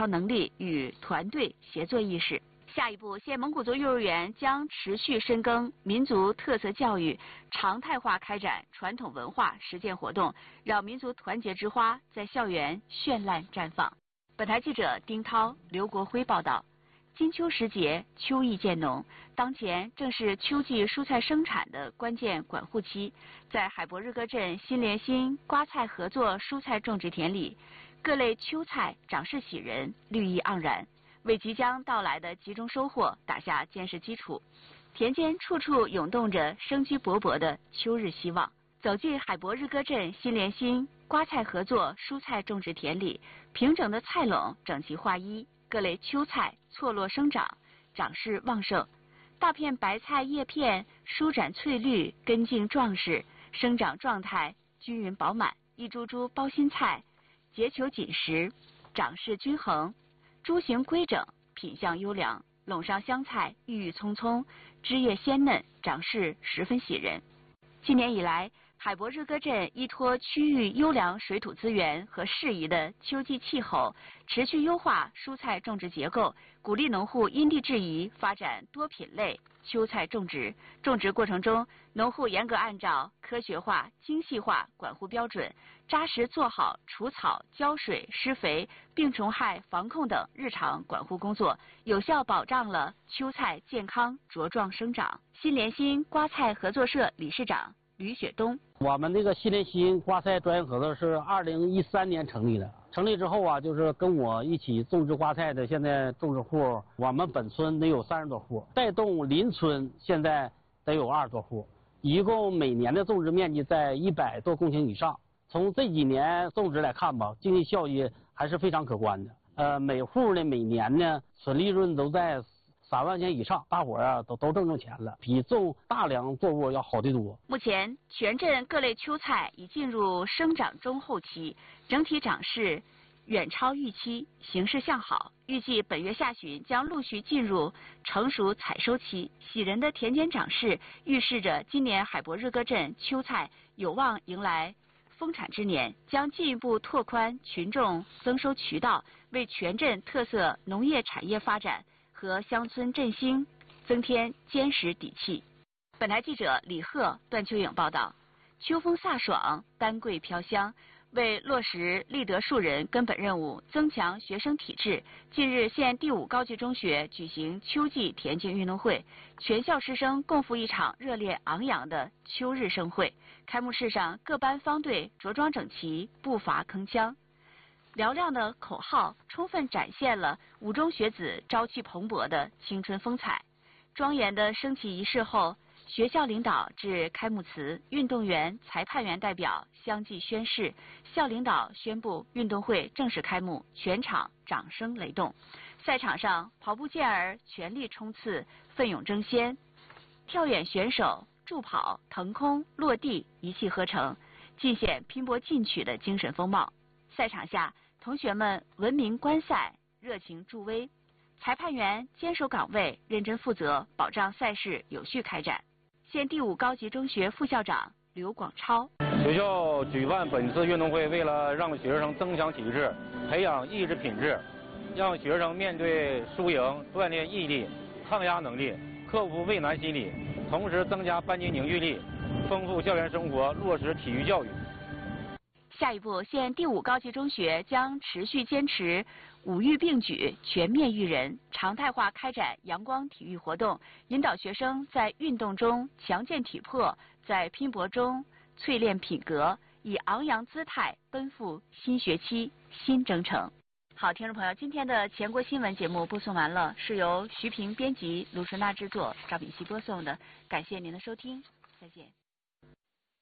能力与团队协作意识。下一步，县蒙古族幼儿园将持续深耕民族特色教育，常态化开展传统文化实践活动，让民族团结之花在校园绚烂绽放。本台记者丁涛、刘国辉报道。金秋时节，秋意渐浓，当前正是秋季蔬菜生产的关键管护期。在海博日歌镇新联心瓜菜合作蔬菜种植田里，各类秋菜长势喜人，绿意盎然，为即将到来的集中收获打下坚实基础。田间处处涌动着生机勃勃的秋日希望。走进海博日歌镇新联心瓜菜合作蔬菜种植田里，平整的菜垄整齐划一，各类秋菜错落生长，长势旺盛。大片白菜叶片舒展翠绿，根茎壮实，生长状态均匀饱满。一株株包心菜结球紧实，长势均衡，株形规整，品相优良。垄上香菜郁郁葱葱，枝叶鲜嫩，长势十分喜人。今年以来，海博日歌镇依托区域优良水土资源和适宜的秋季气候，持续优化蔬菜种植结构，鼓励农户因地制宜发展多品类秋菜种植。种植过程中，农户严格按照科学化、精细化管护标准，扎实做好除草、浇水、施肥、病虫害防控等日常管护工作，有效保障了秋菜健康茁壮生长。新联心瓜菜合作社理事长吕雪东， 我们这个新联心瓜菜专业合作是2013年成立的。成立之后啊，就是跟我一起种植瓜菜的，现在种植户，我们本村得有30多户，带动邻村现在得有20多户，一共每年的种植面积在100多公顷以上。从这几年种植来看吧，经济效益还是非常可观的。每户呢每年呢纯利润都在3万块钱以上，大伙儿都挣钱了，比种大量作物要好得多。 目前，全镇各类秋菜已进入生长中后期，整体长势远超预期，形势向好。预计本月下旬将陆续进入成熟采收期。喜人的田间长势预示着今年海博日歌镇秋菜有望迎来丰产之年，将进一步拓宽群众增收渠道，为全镇特色农业产业发展和乡村振兴增添坚实底气。本台记者李贺、段秋颖报道。秋风飒爽，丹桂飘香。为落实立德树人根本任务，增强学生体质，近日县第5高级中学举行秋季田径运动会，全校师生共赴一场热烈昂扬的秋日盛会。开幕式上，各班方队着装整齐，步伐铿锵。嘹亮的口号充分展现了五中学子朝气蓬勃的青春风采。庄严的升旗仪式后，学校领导致开幕词，运动员、裁判员代表相继宣誓，校领导宣布运动会正式开幕，全场掌声雷动。赛场上，跑步健儿全力冲刺，奋勇争先；跳远选手助跑、腾空、落地一气呵成，尽显拼搏进取的精神风貌。赛场下，同学们文明观赛，热情助威。裁判员坚守岗位，认真负责，保障赛事有序开展。县第5高级中学副校长刘广超： 学校举办本次运动会，为了让学生增强体质，培养意志品质，让学生面对输赢锻炼毅力、抗压能力，克服畏难心理，同时增加班级凝聚力，丰富校园生活，落实体育教育。 下一步，县第5高级中学将持续坚持五育并举、全面育人，常态化开展阳光体育活动，引导学生在运动中强健体魄，在拼搏中淬炼品格，以昂扬姿态奔赴新学期新征程。好，听众朋友，今天的全国新闻节目播送完了，是由徐平编辑、卢纯娜制作，赵炳熙播送的，感谢您的收听，再见。